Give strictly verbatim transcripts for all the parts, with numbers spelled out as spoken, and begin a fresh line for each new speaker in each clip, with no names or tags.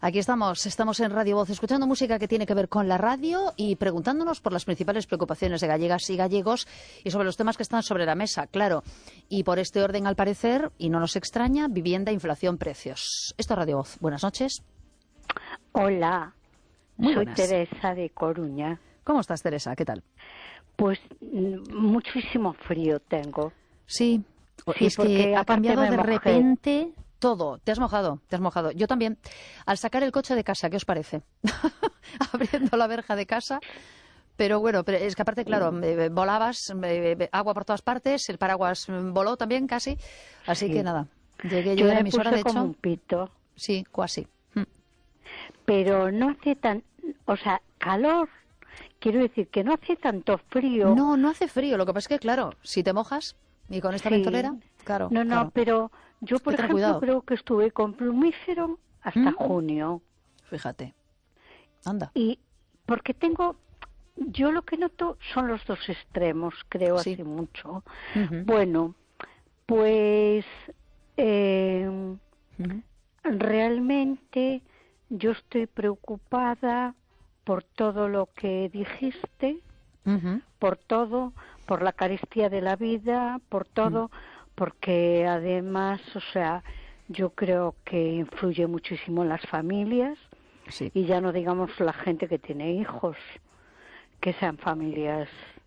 Aquí estamos, estamos en Radio Voz, escuchando música que tiene que ver con la radio y preguntándonos por las principales preocupaciones de gallegas y gallegos y sobre los temas que están sobre la mesa, claro. Y por este orden, al parecer, y no nos extraña, vivienda, inflación, precios. Esto es Radio Voz. Buenas noches.
Hola,
Muy
soy
buenas.
Teresa de Coruña.
¿Cómo estás, Teresa? ¿Qué tal?
Pues muchísimo frío tengo.
Sí,
Sí,
es que
porque
ha
aparte
cambiado
me
de
mojé.
repente todo. Te has mojado, te has mojado. Yo también. Al sacar el coche de casa, ¿qué os parece? Abriendo la verja de casa. Pero bueno, pero es que aparte, claro, eh, volabas, eh, agua por todas partes, el paraguas voló también casi. Así
Sí.
que nada, llegué
Yo
yo a la
me
emisora,
puse
de
como
hecho.
un pito,
Sí, casi. Mm.
pero no hace tan, o sea, calor. Quiero decir que no hace tanto frío.
No, no hace frío. Lo que pasa es que, claro, si te mojas y con esta
Sí.
ventolera, claro.
No, no,
claro.
pero yo, por
Que ten
ejemplo,
cuidado.
creo que estuve con plumífero hasta
¿Mm?
junio.
Fíjate. Anda.
Y porque tengo, yo lo que noto son los dos extremos, creo,
Sí.
hace mucho.
Ujú,
Bueno, pues eh,
ujú.
realmente yo estoy preocupada por todo lo que dijiste,
Ujú.
por todo, por la carestía de la vida, por todo, porque además, o sea, yo creo que influye muchísimo en las familias
Sí.
y ya no digamos la gente que tiene hijos, que sean familias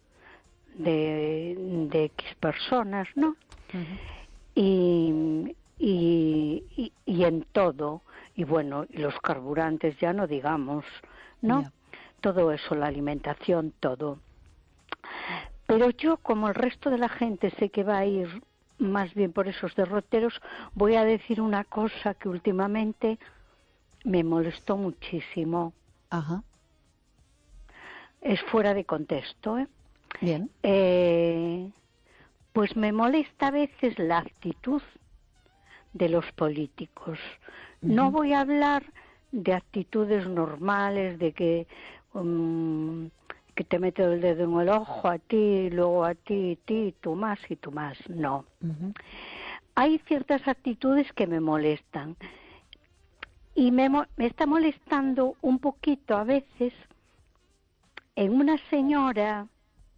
de, de X personas, ¿no?
Ujú.
Y, y, y, y en todo, y bueno, y los carburantes ya no digamos, ¿no?
Ya.
Todo eso, la alimentación, todo. Pero yo, como el resto de la gente sé que va a ir más bien por esos derroteros, voy a decir una cosa que últimamente me molestó muchísimo.
Ajá.
Es fuera de contexto, ¿eh?
Bien.
Eh, pues me molesta a veces la actitud de los políticos. No
Ujú.
voy a hablar de actitudes normales, de que um, que te meto el dedo en el ojo a ti, luego a ti, ti, tú más y tú más. No.
Ujú.
Hay ciertas actitudes que me molestan. Y me, mo- me está molestando un poquito a veces en una señora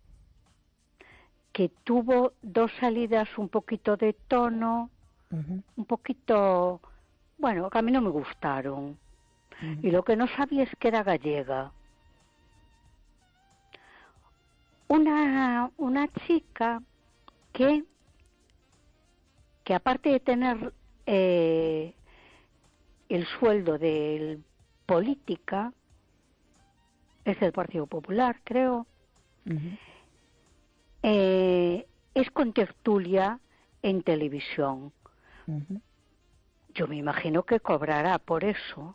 que tuvo dos salidas un poquito de tono,
Ujú.
un poquito, bueno, que a mí no me gustaron.
Ujú.
Y lo que no sabía es que era gallega. Una, una chica que, que aparte de tener eh, el sueldo de política, es del Partido Popular, creo,
Ujú.
eh, es contertulia en televisión.
Ujú.
Yo me imagino que cobrará por eso.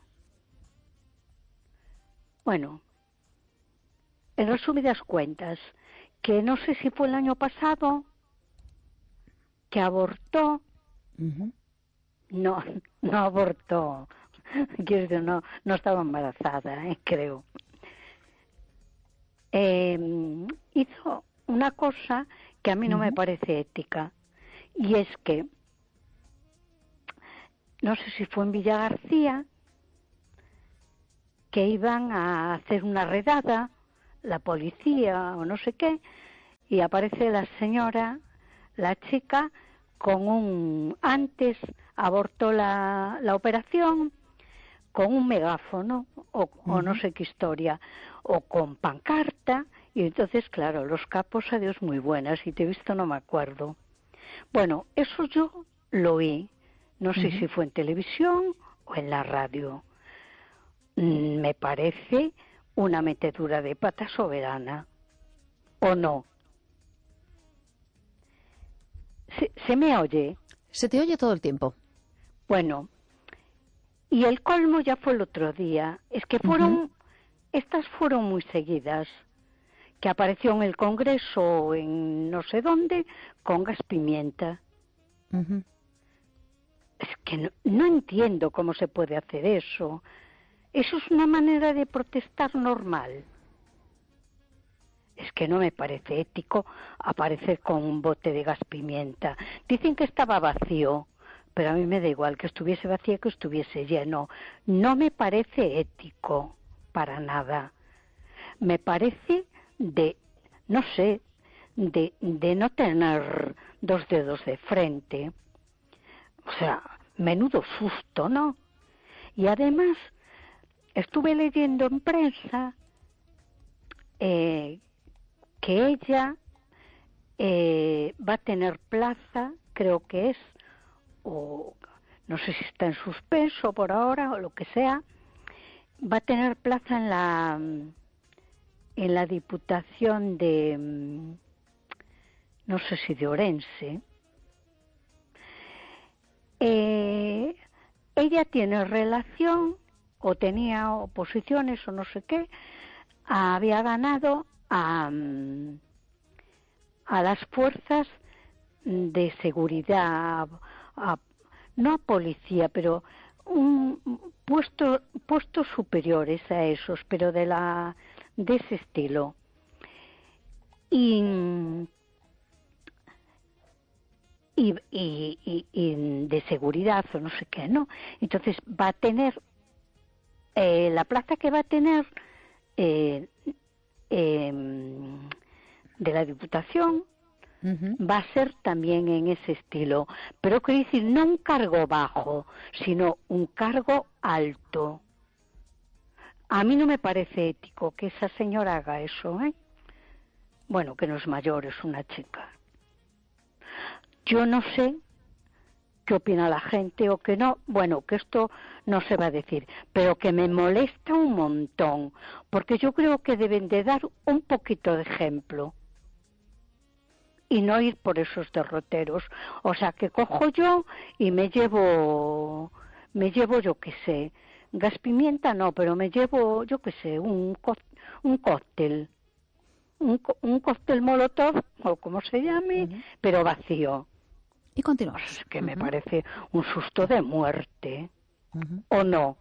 Bueno, en resumidas cuentas, que no sé si fue el año pasado, que abortó,
Ujú.
no, no abortó, quiero decir, no, no estaba embarazada, eh, creo. Eh, hizo una cosa que a mí no me
Ujú.
parece ética, y es que, no sé si fue en Villa García, que iban a hacer una redada, la policía o no sé qué, y aparece la señora, la chica, con un, antes abortó la, la operación, con un megáfono, o, o no
Ujú.
sé qué historia, o con pancarta, y entonces, claro, los capos, adiós, muy buenas, y te he visto, no me acuerdo. Bueno, eso yo lo oí, no sé
Ujú.
si fue en televisión o en la radio. Mm, Me parece una metedura de pata soberana, ¿o no? ¿Se, se me oye?
Se te oye todo el tiempo.
Bueno, y el colmo ya fue el otro día. Es que fueron,
Ujú.
estas fueron muy seguidas, que apareció en el Congreso o en no sé dónde, con gas pimienta.
Ujú.
Es que no, no entiendo cómo se puede hacer eso. Eso es una manera de protestar normal. Es que no me parece ético aparecer con un bote de gas pimienta. Dicen que estaba vacío, pero a mí me da igual que estuviese vacía que estuviese lleno. No me parece ético para nada. Me parece de, no sé, de, de no tener dos dedos de frente. O sea, menudo susto, ¿no? Y además, estuve leyendo en prensa eh, que ella eh, va a tener plaza, creo que es, o no sé si está en suspenso por ahora o lo que sea, va a tener plaza en la en la Diputación de, no sé si de Orense. Eh, ella tiene relación, o tenía oposiciones, o no sé qué, había ganado a, a las fuerzas de seguridad, a, no a policía, pero un puesto, puestos superiores a esos, pero de la de ese estilo. Y Y, y, y, y de seguridad o no sé qué, ¿no? Entonces va a tener, eh, la plaza que va a tener eh, eh, de la Diputación uh-huh. va a ser también en ese estilo, pero quiero decir, no un cargo bajo, sino un cargo alto. A mí no me parece ético que esa señora haga eso, ¿eh? Bueno, que no es mayor, es una chica. Yo no sé qué opina la gente o que no, bueno, que esto no se va a decir, pero que me molesta un montón, porque yo creo que deben de dar un poquito de ejemplo y no ir por esos derroteros. O sea, que cojo yo y me llevo, me llevo yo qué sé, gas pimienta no, pero me llevo, yo qué sé, un, un cóctel, un, un cóctel molotov, o como se llame, uh-huh. pero vacío.
Y continuamos.
Es que uh-huh. me parece un susto de muerte, uh-huh. ¿o no?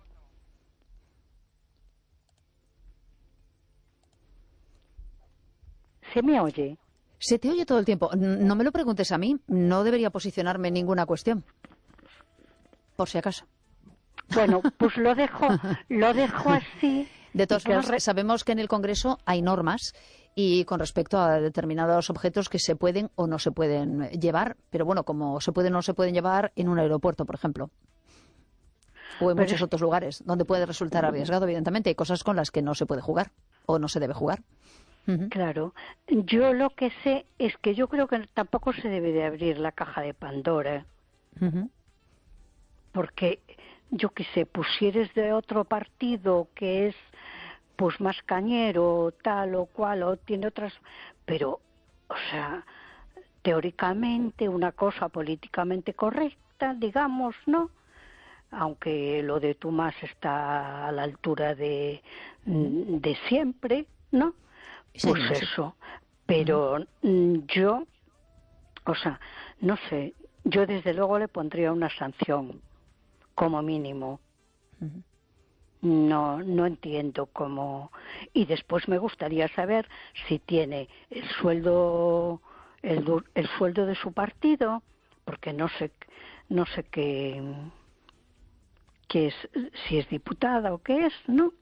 ¿Se me oye?
Se te oye todo el tiempo. No me lo preguntes a mí, no debería posicionarme en ninguna cuestión, por si acaso.
Bueno, pues lo dejo, lo dejo así.
De todas formas, re... sabemos que en el Congreso hay normas y con respecto a determinados objetos que se pueden o no se pueden llevar, pero bueno, como se pueden o no se pueden llevar en un aeropuerto, por ejemplo, o en pero muchos es... otros lugares donde puede resultar arriesgado, evidentemente. Hay cosas con las que no se puede jugar o no se debe jugar.
Uh-huh. Claro, yo lo que sé es que yo creo que tampoco se debe de abrir la caja de Pandora, uh-huh. porque yo qué sé, pues si eres de otro partido que es pues más cañero, tal o cual, o tiene otras, pero, o sea, teóricamente una cosa políticamente correcta, digamos, ¿no? Aunque lo de Tomás está a la altura de, de siempre, ¿no? Pues sí, eso, pero uh-huh. yo, o sea, no sé, yo desde luego le pondría una sanción, como mínimo. Uh-huh. No, no entiendo cómo. Y después me gustaría saber si tiene el sueldo, el, el sueldo de su partido, porque no sé, no sé qué, qué es, si es diputada o qué es, ¿no?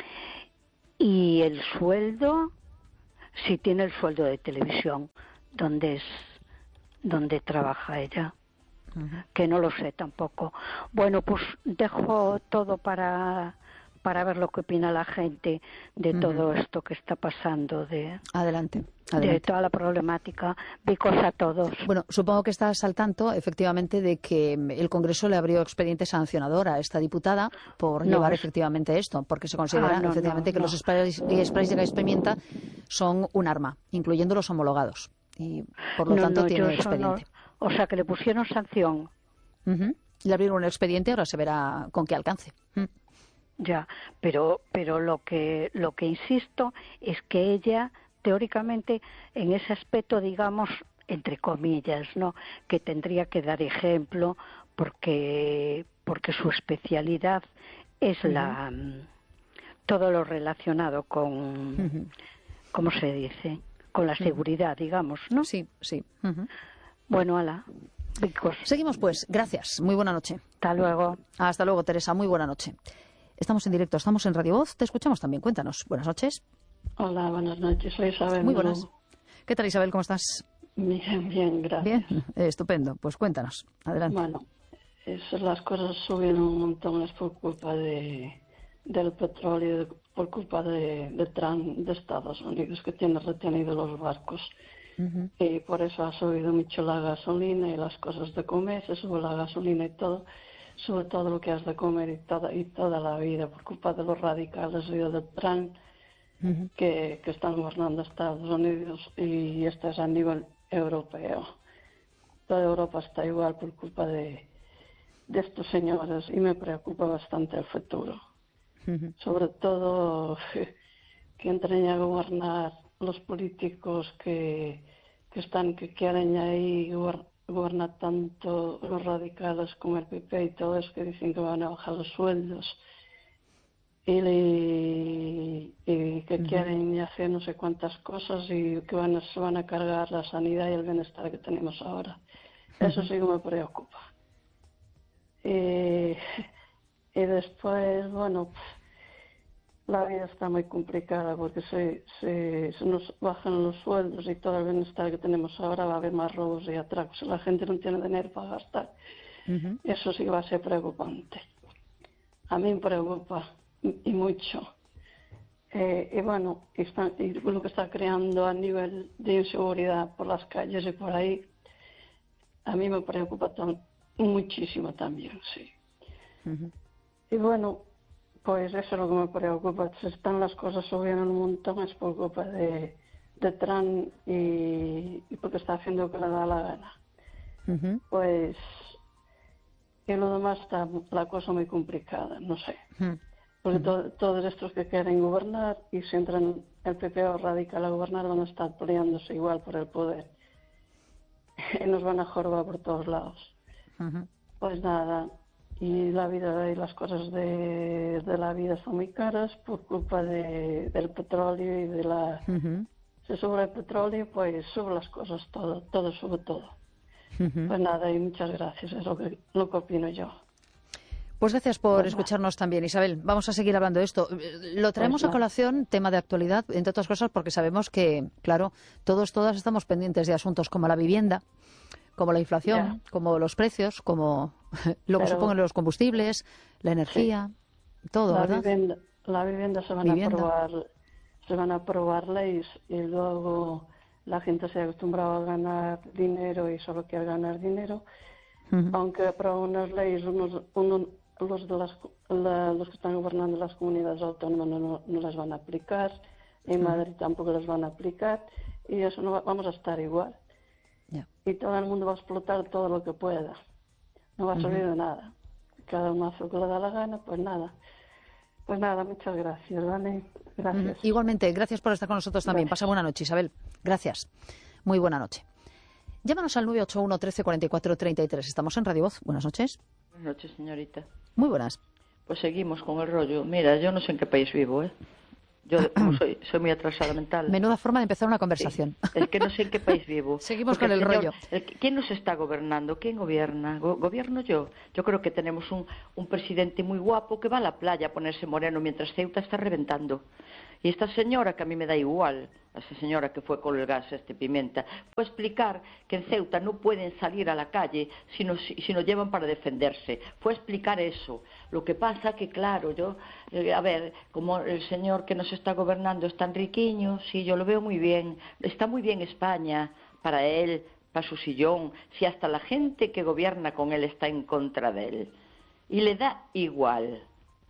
Y el sueldo, si tiene el sueldo de televisión, donde es, donde trabaja ella. Uh-huh. Que no lo sé tampoco. Bueno, pues dejo todo para para ver lo que opina la gente de uh-huh. todo esto que está pasando, de
adelante, adelante.
de toda la problemática. Vicos a todos.
Bueno, supongo que estás al tanto, efectivamente, de que el Congreso le abrió expediente sancionador a esta diputada por no, llevar es... efectivamente esto, porque se considera ah, no, efectivamente no, que no. los sprays, sprays de gas pimienta son un arma, incluyendo los homologados, y por lo
no,
tanto
no,
tiene expediente.
No. O sea, que le pusieron sanción.
Uh-huh. Le abrieron un expediente, ahora se verá con qué alcance. Uh-huh.
Ya, pero pero lo que lo que insisto es que ella teóricamente en ese aspecto, digamos, entre comillas, ¿no?, que tendría que dar ejemplo porque porque su especialidad es uh-huh. la todo lo relacionado con uh-huh. ¿cómo se dice? Con la seguridad, uh-huh. digamos, ¿no?
Sí, sí. Uh-huh.
Bueno, ala. ricos.
Seguimos pues. Gracias. Muy buena noche.
Hasta luego.
Hasta luego, Teresa. Muy buena noche. Estamos en directo, estamos en Radio Voz. Te escuchamos también. Cuéntanos. Buenas noches.
Hola, buenas noches. Soy Isabel.
Muy buenas. ¿Qué tal, Isabel? ¿Cómo estás?
Bien, bien, gracias.
Bien, eh, estupendo. Pues cuéntanos. Adelante.
Bueno, es, las cosas subieron un montón es por culpa de, del petróleo, por culpa de, de Trump de Estados Unidos, que tiene retenido los barcos. Uh-huh. Y por eso ha subido mucho la gasolina y las cosas de comer, se sube la gasolina y todo, sube todo lo que has de comer y toda, y toda la vida, por culpa de los radicales y de Trump, uh-huh. que, que están gobernando Estados Unidos, y esto es a nivel europeo. Toda Europa está igual por culpa de, de estos señores, y me preocupa bastante el futuro. Uh-huh. Sobre todo que entren a gobernar los políticos que, que están, que quieren ahí gobernar tanto los radicales como el P P y todo eso, que dicen que van a bajar los sueldos y, y, y que uh-huh. quieren hacer no sé cuántas cosas y que van a, se van a cargar la sanidad y el bienestar que tenemos ahora. Uh-huh. Eso sí que me preocupa. Y, y después, bueno, la vida está muy complicada porque se, se, se nos bajan los sueldos y todo el bienestar que tenemos ahora, va a haber más robos y atracos. La gente no tiene dinero para gastar. Uh-huh. Eso sí va a ser preocupante. A mí me preocupa y mucho. Eh, y bueno, y, está, y lo que está creando a nivel de inseguridad por las calles y por ahí, a mí me preocupa tan, muchísimo también, sí. Uh-huh. Y bueno, pues eso es lo que me preocupa. Se están las cosas subiendo un montón, es por culpa de, de Trump y, y porque está haciendo lo que le da la gana. Uh-huh. Pues, y lo demás está la cosa muy complicada, no sé. Uh-huh. Porque to, todos estos que quieren gobernar, y si entran el P P o radical a gobernar, van a estar peleándose igual por el poder. Y nos van a jorobar por todos lados. Uh-huh. Pues nada. Y la vida y las cosas de, de la vida son muy caras por culpa de, del petróleo y de la... Uh-huh. Se sube el petróleo, pues sube las cosas, todo, todo sube todo. Uh-huh. Pues nada, y muchas gracias, es lo que, lo que opino yo.
Pues gracias por pues escucharnos también, Isabel. Vamos a seguir hablando de esto. Lo traemos pues a colación, tema de actualidad, entre otras cosas, porque sabemos que, claro, todos, todas estamos pendientes de asuntos como la vivienda, como la inflación, ya. como los precios, como lo que Pero, suponen los combustibles, la energía, sí. todo,
la
¿verdad?
Vivienda, la vivienda se van vivienda. a aprobar, se van a aprobar leyes y luego la gente se ha acostumbrado a ganar dinero y solo quiere ganar dinero, uh-huh. aunque aprueban unas leyes, unos, unos, los de las, la, los que están gobernando las comunidades autónomas no, no, no las van a aplicar, en uh-huh. Madrid tampoco las van a aplicar, y eso no va, vamos a estar igual. Yeah. Y todo el mundo va a explotar todo lo que pueda. No va a subir uh-huh. de nada. Cada uno hace lo que le da la gana, pues nada. Pues nada, muchas gracias, ¿vale? Gracias.
Uh-huh. Igualmente, gracias por estar con nosotros también. Gracias. Pasa buena noche, Isabel. Gracias. Muy buena noche. Llámanos al nueve ocho uno, trece, cuarenta y cuatro, treinta y tres. Estamos en Radio Voz. Buenas noches.
Buenas noches, señorita.
Muy buenas.
Pues seguimos con el rollo. Mira, yo no sé en qué país vivo, ¿eh? Yo como soy, soy muy atrasada mental.
Menuda forma de empezar una conversación.
Sí, es que no sé en qué país vivo.
Seguimos con el, el señor, rollo.
El, ¿Quién nos está gobernando? ¿Quién gobierna? Go, ¿Gobierno yo? Yo creo que tenemos un, un presidente muy guapo que va a la playa a ponerse moreno mientras Ceuta está reventando. Y esta señora, que a mí me da igual, esa señora que fue con el gas, este Pimenta, fue explicar que en Ceuta no pueden salir a la calle si no, si no llevan para defenderse. Fue explicar eso. Lo que pasa que, claro, yo, eh, a ver, como el señor que nos está gobernando es tan riquiño, sí, yo lo veo muy bien. Está muy bien España para él, para su sillón, si hasta la gente que gobierna con él está en contra de él. Y le da igual.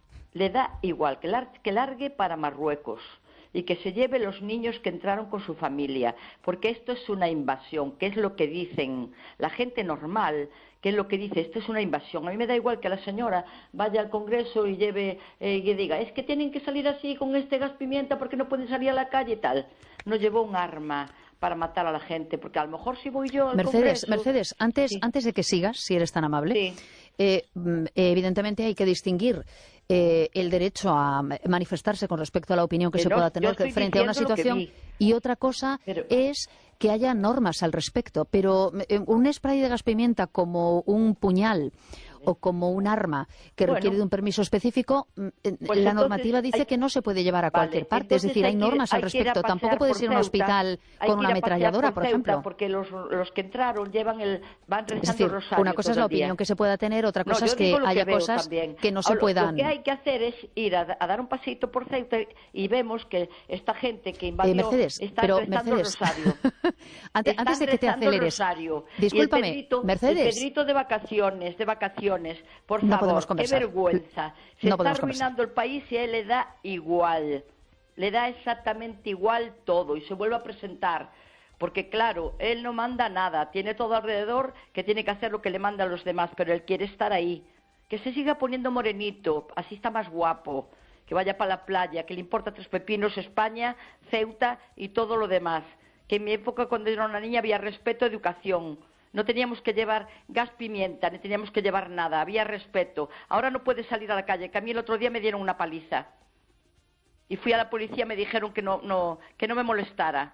Le da igual que, lar que largue para Marruecos y que se lleve los niños que entraron con su familia, porque esto es una invasión, que es lo que dicen la gente normal, que es lo que dice, esto es una invasión. A mí me da igual que la señora vaya al Congreso y lleve eh, y diga, es que tienen que salir así con este gas pimienta porque no pueden salir a la calle y tal. No llevó un arma para matar a la gente, porque a lo mejor si voy yo al
Mercedes,
Congreso...
Mercedes, antes, sí. antes de que sigas, si eres tan amable, sí. eh, evidentemente hay que distinguir eh, el derecho a manifestarse con respecto a la opinión que, que se no, pueda tener frente a una situación, y otra cosa Pero... es que haya normas al respecto, pero eh, un spray de gas pimienta como un puñal o como un arma que
Bueno,
requiere de un permiso específico,
pues
la
entonces
normativa dice
hay-
que no se puede llevar a cualquier
Vale,
parte. Es
entonces
decir, hay
que ir-
normas al
hay que ir a
respecto. Tampoco
pasear
puedes
por
ir a un
Ceuta,
hospital
hay
con
que
una
ir a pasear
ametralladora, por
Ceuta,
ejemplo.
Porque los, los que entraron llevan el, van
Es
rezando
decir,
el rosario
una cosa es
todo
la
el día.
opinión que se pueda tener, otra
No,
cosa
yo
es que
digo lo
haya
veo
cosas
también.
que no se
Ahora,
puedan...
Lo que hay que hacer es ir a, a dar un paseito por Ceuta y vemos que esta gente que invadió
Eh, Mercedes,
está
pero
rezando
Mercedes,
el rosario.
antes,
Están
antes de que te
rezando el
aceleres,
rosario.
discúlpame,
Y el Pedrito,
Mercedes,
el Pedrito de vacaciones, de vacaciones, por
no
favor,
podemos
qué
conversar.
vergüenza. Se
No
está
podemos conversar.
arruinando el país y a él le da igual. Le da exactamente igual todo y se vuelve a presentar. Porque claro, él no manda nada, tiene todo alrededor que tiene que hacer lo que le manda a los demás, pero él quiere estar ahí. Que se siga poniendo morenito, así está más guapo. Que vaya para la playa, que le importa tres pepinos España, Ceuta y todo lo demás. Que en mi época, cuando era una niña, había respeto, educación. No teníamos que llevar gas pimienta, ni teníamos que llevar nada, había respeto. Ahora no puedes salir a la calle, que a mí el otro día me dieron una paliza. Y fui a la policía, me dijeron que no, no, que no me molestara.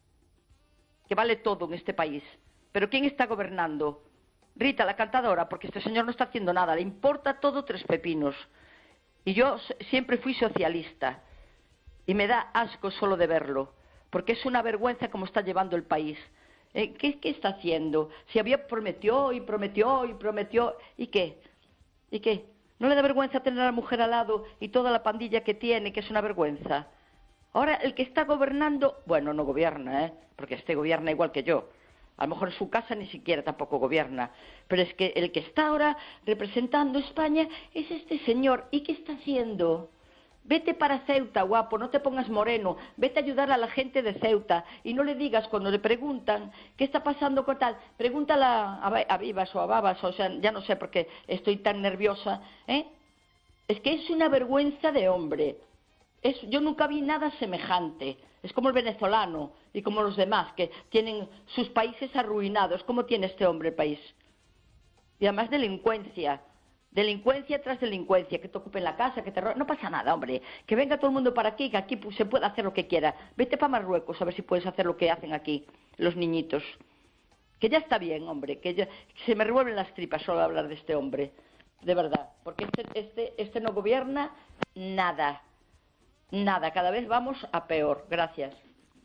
Que vale todo en este país. Pero ¿quién está gobernando? Rita, la cantadora, porque este señor no está haciendo nada, le importa todo tres pepinos. Y yo siempre fui socialista. Y me da asco solo de verlo, porque es una vergüenza cómo está llevando el país. Eh, ¿qué, ¿Qué está haciendo? Si había prometió y prometió y prometió, ¿y qué? ¿Y qué? ¿No le da vergüenza tener a la mujer al lado y toda la pandilla que tiene, que es una vergüenza? Ahora, el que está gobernando, bueno, no gobierna, ¿eh? Porque este gobierna igual que yo. A lo mejor en su casa ni siquiera tampoco gobierna. Pero es que el que está ahora representando España es este señor. ¿Y qué está haciendo? Vete para Ceuta, guapo, no te pongas moreno. Vete a ayudar a la gente de Ceuta. Y no le digas cuando le preguntan qué está pasando con tal. Pregúntale a, a Vivas o a Babas, o sea, ya no sé por qué estoy tan nerviosa, ¿eh? Es que es una vergüenza de hombre. Es, yo nunca vi nada semejante. Es como el venezolano y como los demás, que tienen sus países arruinados. ¿Cómo tiene este hombre el país? Y además delincuencia. Delincuencia tras delincuencia, que te ocupen la casa, que te roben. No pasa nada, hombre. Que venga todo el mundo para aquí, que aquí pues, se puede hacer lo que quiera. Vete para Marruecos a ver si puedes hacer lo que hacen aquí los niñitos. Que ya está bien, hombre. Que ya, se me revuelven las tripas solo hablar de este hombre. De verdad. Porque este, este, este no gobierna nada. Nada. Cada vez vamos a peor. Gracias.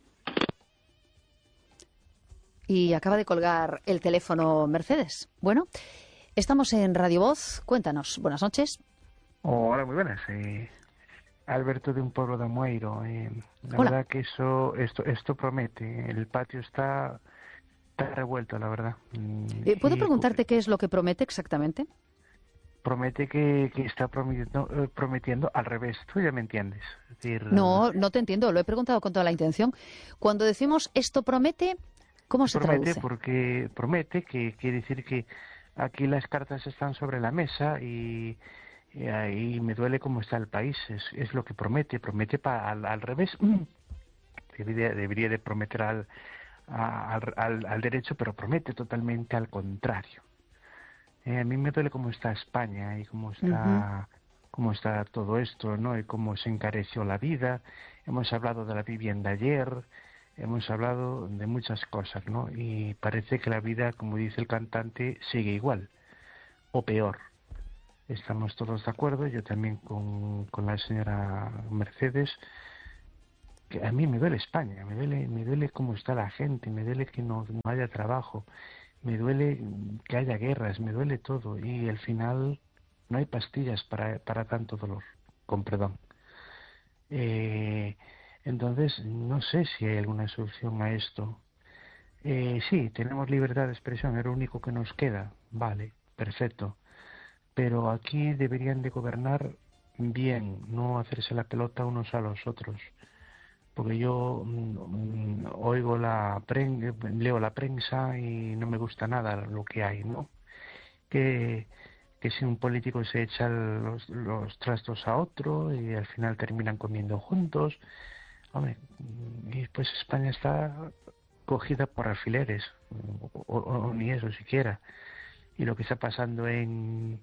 Y acaba de colgar el teléfono Mercedes. Bueno, estamos en Radio Voz. Cuéntanos. Buenas noches.
Hola, muy buenas. Eh, Alberto de un pueblo de Amueiro. Eh, la
Hola.
verdad que eso, esto, esto promete. El patio está, está revuelto, la verdad. Mm,
Eh, ¿Puedo
y
preguntarte qué es lo que promete exactamente?
Promete que, que está prometiendo, eh, prometiendo al revés. Tú ya me entiendes. Es decir,
No, no te entiendo. Lo he preguntado con toda la intención. Cuando decimos esto promete, ¿cómo se
promete
traduce?
porque promete que quiere decir que aquí las cartas están sobre la mesa y, y ahí me duele cómo está el país. Es, es lo que promete. Promete pa, al, al revés. Debería, debería de prometer al, a- al, al, al derecho, pero promete totalmente al contrario. Eh, a mí me duele cómo está España y cómo está, cómo está todo esto, ¿no? Y cómo se encareció la vida. Hemos hablado de la vivienda ayer, hemos hablado de muchas cosas, ¿no? Y parece que la vida, como dice el cantante, sigue igual o peor. Estamos todos de acuerdo, yo también con, con la señora Mercedes, que a mí me duele España, me duele, me duele cómo está la gente, me duele que no, no haya trabajo, me duele que haya guerras, me duele todo y al final no hay pastillas para, para tanto dolor, con perdón. Eh, entonces, no sé si hay alguna solución a esto. Eh, sí, tenemos libertad de expresión, es lo único que nos queda, vale, perfecto. Pero aquí deberían de gobernar bien, no hacerse la pelota unos a los otros. Porque yo mm, oigo la pren leo la prensa y no me gusta nada lo que hay, ¿no? Que, que si un político se echa los, los trastos a otro y al final terminan comiendo juntos. Hombre, y pues España está cogida por alfileres, o, o, o ni eso siquiera. Y lo que está pasando en,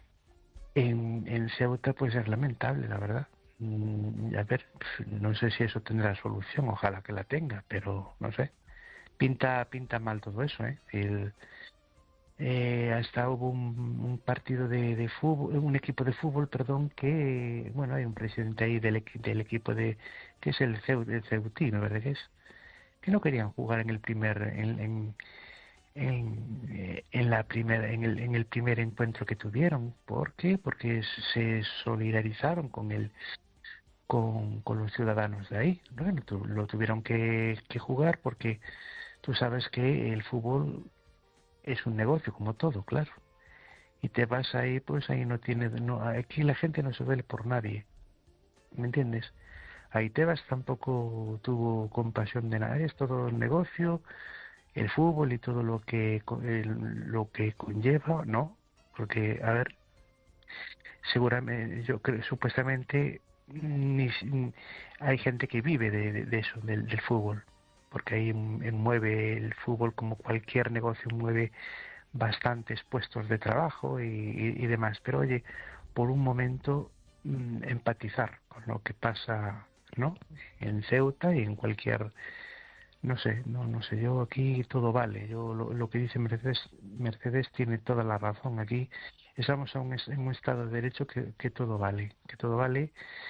en, en Ceuta pues es lamentable, la verdad. A ver, no sé si eso tendrá solución, ojalá que la tenga, pero no sé. pinta pinta mal todo eso, ¿eh? El, eh, hasta hubo un, un partido de, de fútbol, un equipo de fútbol, perdón, que, bueno, hay un presidente ahí del, equi- del equipo de, que es el, Ceu, el Ceutí, ¿no verdad que es? Que no querían jugar en el primer, en, en, en, eh, en la primera, en el, en el primer encuentro que tuvieron. ¿Por qué? Porque se solidarizaron con el, con, con los ciudadanos de ahí. Bueno, tu, lo tuvieron que, que jugar porque tú sabes que el fútbol es un negocio como todo, claro. Y te vas ahí, pues ahí no tiene, no, aquí la gente no se duele por nadie, ¿me entiendes? Ahí Tebas tampoco tuvo compasión de nada, es todo el negocio, el fútbol y todo lo que el, lo que conlleva, ¿no? Porque, a ver, seguramente, yo creo, supuestamente, ni, hay gente que vive de, de, de eso, del, del fútbol, porque ahí mueve el fútbol como cualquier negocio, mueve bastantes puestos de trabajo y, y, y demás. Pero oye, por un momento mmm, empatizar con lo que pasa, ¿no? En Ceuta y en cualquier, no sé, no, no sé, yo aquí todo vale. Yo lo, lo que dice Mercedes, Mercedes tiene toda la razón. Aquí estamos en un, en un estado de derecho que, que todo vale, que todo vale.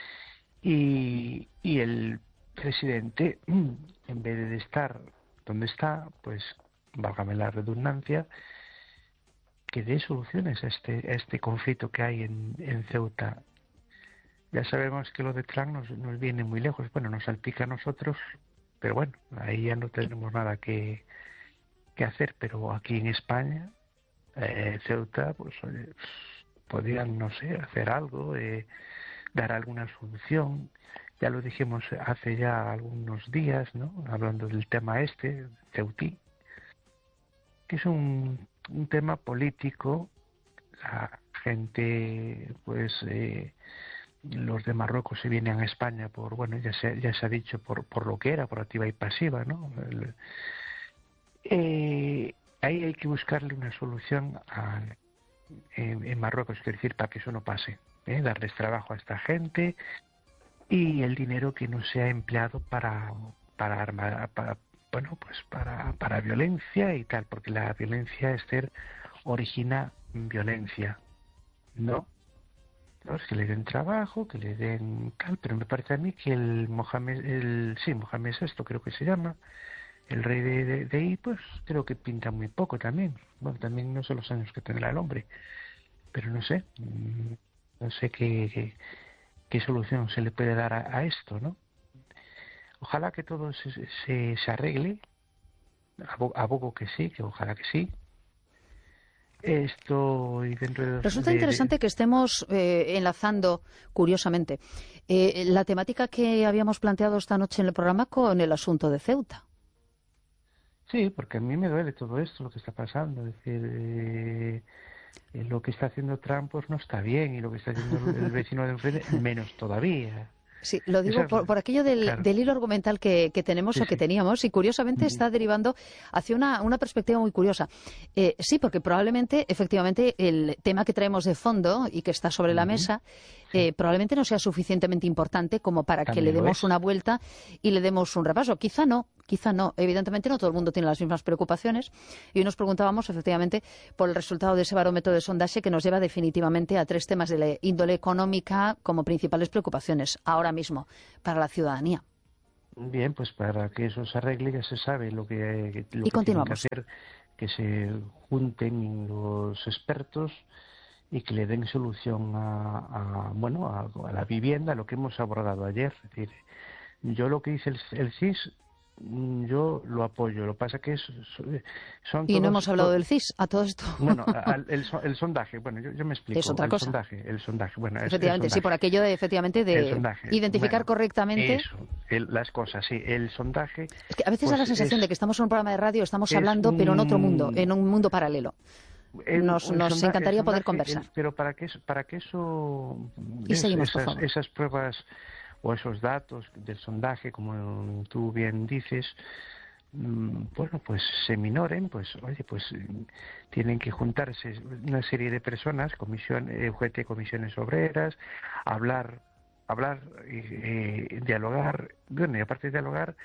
Y, y el presidente, en vez de estar donde está, pues, válgame la redundancia, que dé soluciones a este, a este conflicto que hay en, en Ceuta. Ya sabemos que lo de Trump nos, nos viene muy lejos, bueno, nos salpica a nosotros, pero bueno, ahí ya no tenemos nada que, que hacer, pero aquí en España, eh, Ceuta, pues oye, podrían, no sé, hacer algo, eh, dar alguna solución. Ya lo dijimos hace ya algunos días, ¿no? Hablando del tema este, Ceutí, que es un, un tema político. La gente, pues, eh, los de Marruecos se vienen a España por, bueno, ya se, ya se ha dicho, por, por lo que era, por activa y pasiva, ¿no? El, eh, ahí hay que buscarle una solución a, en, en Marruecos, es decir, para que eso no pase, ¿eh? Darles trabajo a esta gente y el dinero que no sea empleado para, para armar, para, bueno, pues para, para violencia y tal, porque la violencia, Esther, origina violencia, ¿no? Entonces, que le den trabajo, que le den tal, pero me parece a mí que el Mohamed, el, sí, Mohamed sexto creo que se llama, el rey de, de, de ahí, pues creo que pinta muy poco también. Bueno, también no sé los años que tendrá el hombre, pero no sé, no sé qué, qué, qué solución se le puede dar a, a esto, ¿no? Ojalá que todo se, se, se arregle, abogo que sí, que ojalá que sí. Esto y dentro de...
Resulta
de,
interesante
de...
que estemos eh, enlazando, curiosamente, eh, la temática que habíamos planteado esta noche en el programa con el asunto de Ceuta.
Sí, porque a mí me duele todo esto, lo que está pasando. Es decir, eh, eh, lo que está haciendo Trump pues no está bien y lo que está haciendo el vecino de enfrente menos todavía.
Sí, lo digo
Esa,
por, por aquello del,
claro.
del hilo argumental que, que tenemos
Sí,
o que
sí.
teníamos y curiosamente está derivando hacia una, una perspectiva muy curiosa. Eh, sí, porque probablemente, efectivamente, el tema que traemos de fondo y que está sobre la
Uh-huh.
mesa
Sí.
eh, probablemente no sea suficientemente importante como para
También
que le
lo
demos
es.
una vuelta y le demos un repaso. Quizá no, quizá no. Evidentemente no todo el mundo tiene las mismas preocupaciones y hoy nos preguntábamos, efectivamente, por el resultado de ese barómetro de sondaje que nos lleva definitivamente a tres temas de la índole económica como principales preocupaciones ahora mismo para la ciudadanía.
Bien, pues para que eso se arregle ya se sabe lo que, lo
Y
que tienen que
continuamos.
hacer, que se junten los expertos y que le den solución a, a bueno a, a la vivienda, lo que hemos abordado ayer. Es decir, yo lo que dice el, el C I S, yo lo apoyo. Lo que pasa que es, son
Y
todos...
no hemos hablado
to,
del C I S a todo esto.
Bueno, al, el, el sondaje, bueno, yo, yo me explico.
Es otra
el
cosa.
sondaje, el sondaje, bueno, es,
Efectivamente,
el
sí,
sondaje.
por aquello de, efectivamente, de
Sondaje,
identificar
bueno,
correctamente.
Eso, el, las cosas, sí, el sondaje.
Es que a veces
pues
da la sensación
es,
de que estamos en un programa de radio, estamos
es
hablando,
un,
pero en otro mundo, en un mundo paralelo.
El,
Nos,
el
nos
sondaje,
encantaría
el sondaje,
poder conversar.
el, pero para que, para que eso,
Y
es,
seguimos, por
esas,
favor.
esas pruebas o esos datos del sondaje, como tú bien dices, bueno, pues se minoren, pues oye, pues tienen que juntarse una serie de personas, comisión, U G T, comisiones obreras, hablar, hablar, eh, dialogar, bueno, y aparte de dialogar,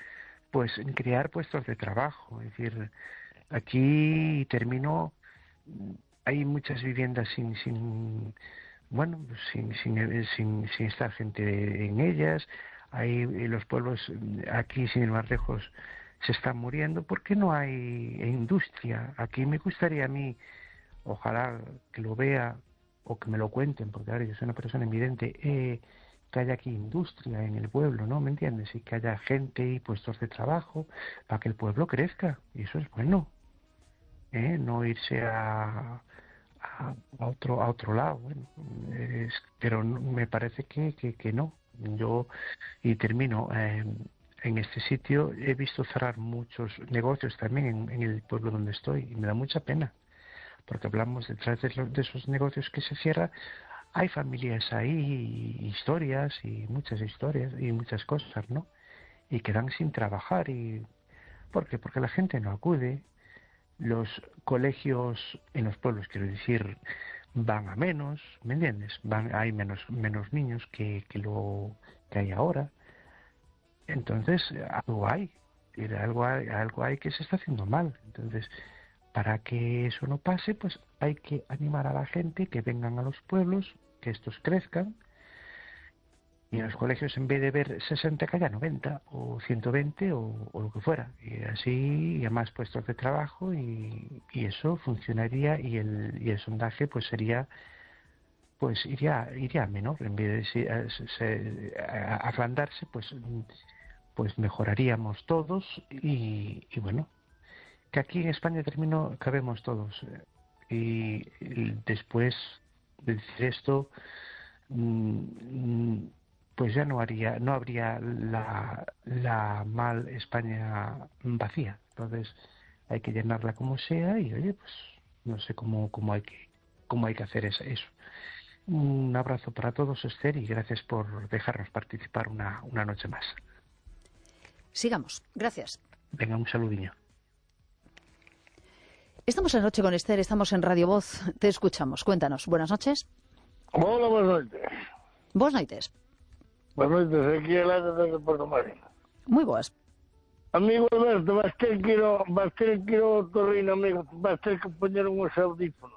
pues crear puestos de trabajo. Es decir, aquí termino, hay muchas viviendas sin, sin bueno, sin, sin, sin, sin estar gente en ellas. Hay los pueblos aquí, sin ir más lejos, se están muriendo porque no hay industria. Aquí me gustaría a mí, ojalá que lo vea o que me lo cuenten, porque ahora yo soy una persona evidente, eh, que haya aquí industria en el pueblo, ¿no? ¿Me entiendes? Y que haya gente y puestos de trabajo para que el pueblo crezca. Y eso es bueno, ¿eh? No irse a, a, a otro a otro lado. Bueno, es, pero no, me parece que, que, que no. Yo, y termino, eh, en este sitio he visto cerrar muchos negocios también en, en el pueblo donde estoy y me da mucha pena, porque hablamos detrás de, los, de esos negocios que se cierran, hay familias ahí, y historias y muchas historias y muchas cosas, ¿no? Y quedan sin trabajar. Y ¿por qué? Porque la gente no acude, los colegios en los pueblos, quiero decir, van a menos, ¿me entiendes? Van, hay menos menos niños que, que lo que hay ahora. Entonces, algo hay, algo hay, algo hay que se está haciendo mal. Entonces, para que eso no pase, pues hay que animar a la gente que vengan a los pueblos, que estos crezcan, y en los colegios, en vez de ver sesenta, que haya noventa o ciento veinte o, o lo que fuera, y así, y a más puestos de trabajo, y, y eso funcionaría, y el, y el sondaje pues sería, pues iría iría a menor, en vez de a, a, a agrandarse, pues pues mejoraríamos todos, y, y bueno, que aquí en España termino, cabemos todos, y, y después de decir esto, mmm, pues ya no haría, no habría la, la mal España vacía. Entonces hay que llenarla como sea, y oye, pues no sé cómo, cómo hay que, cómo hay que hacer eso. Un abrazo para todos, Esther, y gracias por dejarnos participar una, una noche más.
Sigamos. Gracias.
Venga, un saludinho.
Estamos en Noche con Esther, estamos en Radio Voz. Te escuchamos. Cuéntanos. Buenas noches.
Hola, buenas noches.
Buenas noches.
Buenas noches, aquí el aire desde Puerto Marín.
Muy boas.
Amigo Alberto, vas ter que ir ao, vas ter que ir ao torrino, amigo. Vas ter que poñer uns audífonos.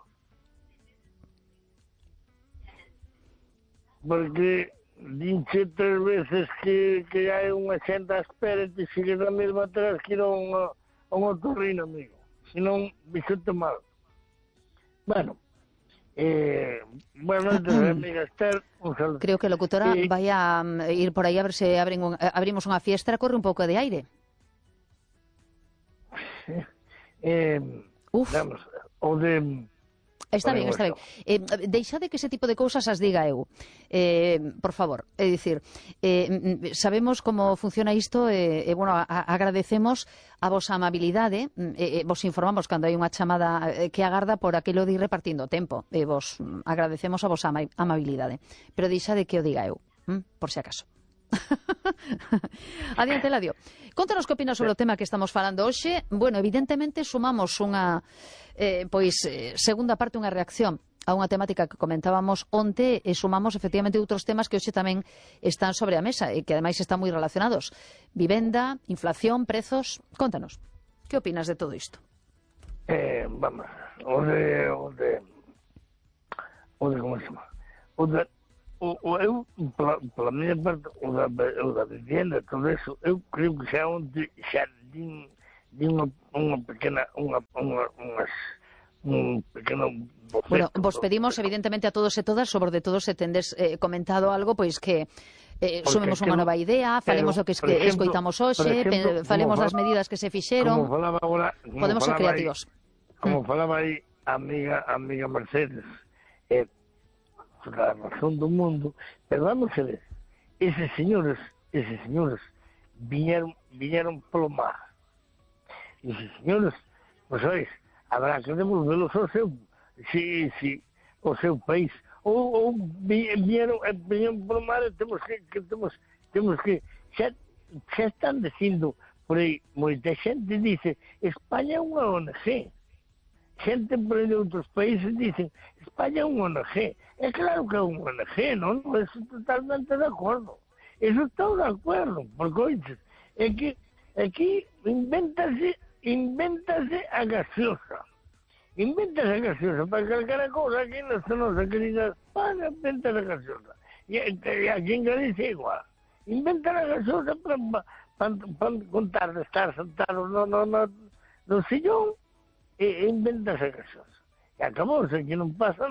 Porque dinche tres veces que, que hai unha xente á espera e te sigues a mesma atrás que ir a un, a un otorrino, amigo. Se non, bixote mal. Bueno, eh, bueno, entonces, amiga Esther, un saludo.
Creo que a locutora
eh,
vai a um, ir por aí a ver se abren un, abrimos unha fiestra, corre un pouco de aire.
Eh,
Uf.
Vamos, o de...
Está ben, está ben. Eh, deixade que ese tipo de cousas as diga eu. Eh, por favor, é dicir, eh, sabemos como funciona isto e, eh, eh, bueno, a, agradecemos a vosa amabilidade, eh, eh, vos informamos cando hai unha chamada que agarda por aquilo de ir repartindo o tempo, e eh, vos agradecemos a vosa ama amabilidade. Pero deixade que o diga eu, hm? Por si acaso. Adiante, Eladio. Contanos que opinas sobre o tema que estamos falando hoxe. Bueno, evidentemente sumamos unha eh, pois eh, segunda parte, unha reacción a unha temática que comentábamos onte, e sumamos efectivamente outros temas que hoxe tamén están sobre a mesa e que ademais están moi relacionados. Vivenda, inflación, prezos. Contanos, que opinas de todo isto?
Eh, vamos, o de o de o de como se chama? O de O, o, eu, pela, pela minha parte, o da, o da vivenda, todo isso, eu creio que xa onde xa din, din unha, unha pequena, unha, unha, unhas, un pequeno boceto.
Bueno, vos pedimos evidentemente a todos e todas, sobre de todos se tendes eh, comentado algo, pois que eh, sumemos unha nova idea, falemos do que, es, que ejemplo, escoitamos hoxe, ejemplo, falemos das medidas que se fixeron,
como falaba agora, como
podemos ser
falaba
creativos.
Aí, como mm. falaba aí a amiga, a amiga Mercedes, eh, la razón do mundo, pero vamos a ver, eses señores, eses señores viñeron, viñeron polo mar. Eses señores, pois pues, habrá que devolvelos ao seu, si, si, ao seu país. Ou, ou viñeron, viñeron polo mar e temos que, que temos, temos que, xa, xa están dicindo por aí, moita xente dice, España é unha O N G. Xente por aí de outros países dicen, España é unha O N G. É claro que é unha O N G, non? Eso totalmente de acordo. Eso estou de acordo, porque, oiches, é que Aquí invéntase, invéntase a gaseosa. Invéntase a gaseosa para calcar cosa aquí en esta nosa querida España, invéntase a gaseosa. E, e aquí en Galicia igual. Inventa a gaseosa para, para, para contar de estar sentado no, no, no, no sillón e inventase a gaseosa. E acabou, que non pasa